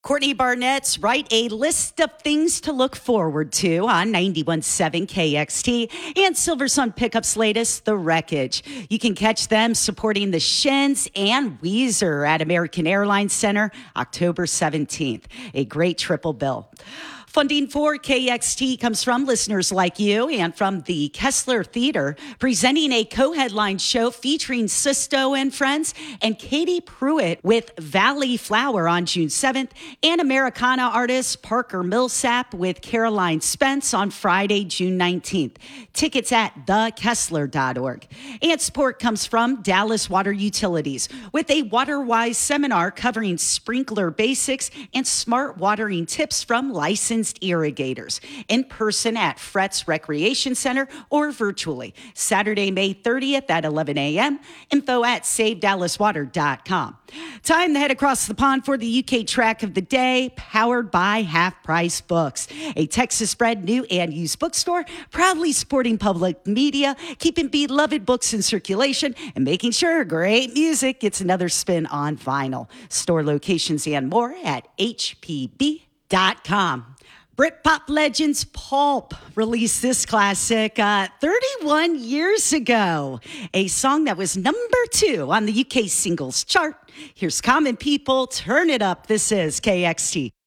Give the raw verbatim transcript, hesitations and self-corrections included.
Courtney Barnett's Write a List of Things to Look Forward to on ninety-one point seven K X T and Silversun Pickup's latest, The Wreckage. You can catch them supporting the Shins and Weezer at American Airlines Center October seventeenth. A great triple bill. Funding for K X T comes from listeners like you and from the Kessler Theater, presenting a co-headline show featuring Sisto and Friends and Katie Pruitt with Valley Flower on June seventh, and Americana artist Parker Millsap with Caroline Spence on Friday, June nineteenth. Tickets at the kessler dot org. And support comes from Dallas Water Utilities with a WaterWise seminar covering sprinkler basics and smart watering tips from licensed irrigators, in person at Fretz Recreation Center or virtually Saturday, May thirtieth at eleven a.m. Info at save dallas water dot com. Time to head across the pond for the U K track of the day, powered by Half Price Books, a Texas-bred new and used bookstore proudly supporting public media, keeping beloved books in circulation, and making sure great music gets another spin on vinyl. Store locations and more at H P B dot com. Britpop legends Pulp released this classic uh, thirty-one years ago, a song that was number two on the U K singles chart. Here's Common People, Turn It Up. This is K X T.